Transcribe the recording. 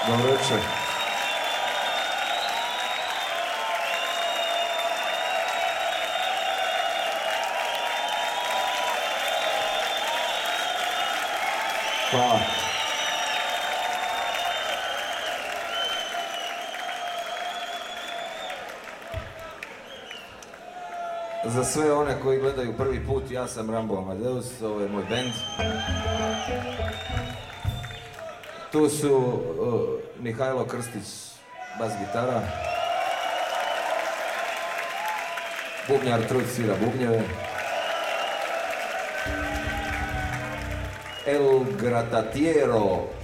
Dobro večer. Hvala. Za sve one koji gledaju prvi put, ja sam Rambo Amadeus, ovo je moj bend. Tu su Mihajlo Krstić, bas gitara. Bubnjar Trud svira bubnjeve. El Gratatiero